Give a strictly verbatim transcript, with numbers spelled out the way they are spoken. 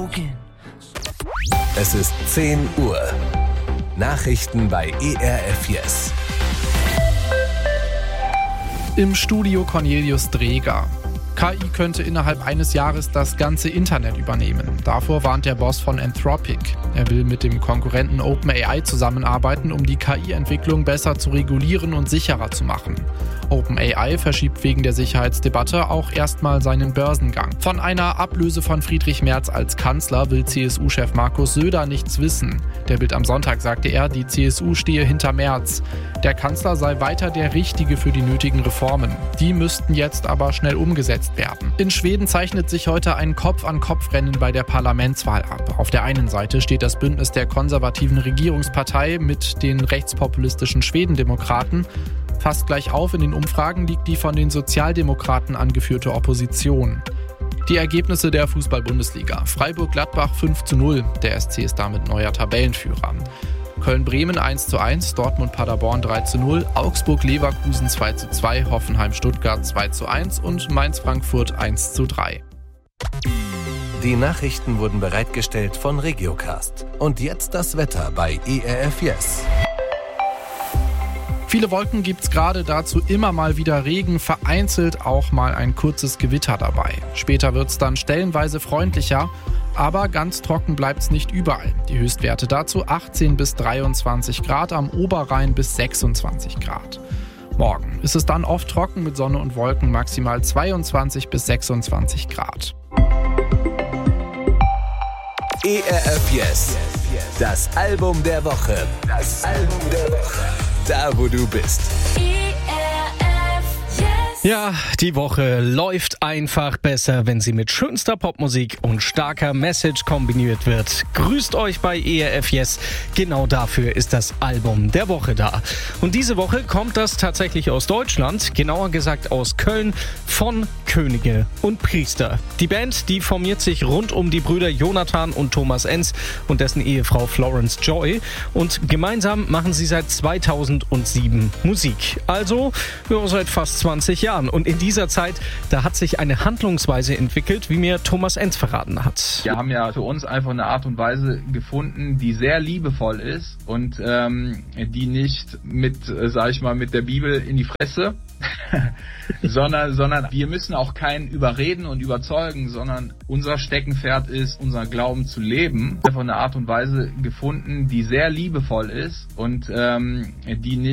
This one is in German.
Es ist zehn Uhr. Nachrichten bei E R F Yes. Im Studio Cornelius Dreger. K I könnte innerhalb eines Jahres das ganze Internet übernehmen. Davor warnt der Boss von Anthropic. Er will mit dem Konkurrenten OpenAI zusammenarbeiten, um die K I-Entwicklung besser zu regulieren und sicherer zu machen. OpenAI verschiebt wegen der Sicherheitsdebatte auch erstmal seinen Börsengang. Von einer Ablöse von Friedrich Merz als Kanzler will C S U-Chef Markus Söder nichts wissen. Der Bild am Sonntag sagte er, die C S U stehe hinter Merz. Der Kanzler sei weiter der Richtige für die nötigen Reformen. Die müssten jetzt aber schnell umgesetzt werden. In Schweden zeichnet sich heute ein Kopf-an-Kopf-Rennen bei der Parlamentswahl ab. Auf der einen Seite steht das Bündnis der konservativen Regierungspartei mit den rechtspopulistischen Schwedendemokraten. Fast gleich auf in den Umfragen liegt die von den Sozialdemokraten angeführte Opposition. Die Ergebnisse der Fußball-Bundesliga. Freiburg-Gladbach fünf zu null. Der S C ist damit neuer Tabellenführer. Köln-Bremen eins zu eins, Dortmund-Paderborn drei zu null, Augsburg-Leverkusen zwei zu zwei, Hoffenheim-Stuttgart zwei zu eins und Mainz-Frankfurt eins zu drei. Die Nachrichten wurden bereitgestellt von Regiocast. Und jetzt das Wetter bei E R F Yes. Viele Wolken gibt's gerade, dazu immer mal wieder Regen, vereinzelt auch mal ein kurzes Gewitter dabei. Später wird's dann stellenweise freundlicher, aber ganz trocken bleibt's nicht überall. Die Höchstwerte dazu achtzehn bis dreiundzwanzig Grad, am Oberrhein bis sechsundzwanzig Grad. Morgen ist es dann oft trocken mit Sonne und Wolken, maximal zweiundzwanzig bis sechsundzwanzig Grad. E R F Yes, das Album der Woche. Das Album der Woche. Da, wo du bist. Ja, die Woche läuft einfach besser, wenn sie mit schönster Popmusik und starker Message kombiniert wird. Grüßt euch bei E R F Yes. Genau dafür ist das Album der Woche da. Und diese Woche kommt das tatsächlich aus Deutschland, genauer gesagt aus Köln, von Könige und Priester. Die Band, die formiert sich rund um die Brüder Jonathan und Thomas Enz und dessen Ehefrau Florence Joy. Und gemeinsam machen sie seit zweitausendsieben Musik. Also ja, seit fast zwanzig Jahren. Und in dieser Zeit, da hat sich eine Handlungsweise entwickelt, wie mir Thomas Enz verraten hat. Wir haben ja für uns einfach eine Art und Weise gefunden, die sehr liebevoll ist und ähm, die nicht mit, äh, sag ich mal, mit der Bibel in die Fresse, sondern, sondern wir müssen auch keinen überreden und überzeugen, sondern unser Steckenpferd ist, unser Glauben zu leben. Einfach eine Art und Weise gefunden, die sehr liebevoll ist und ähm, die nicht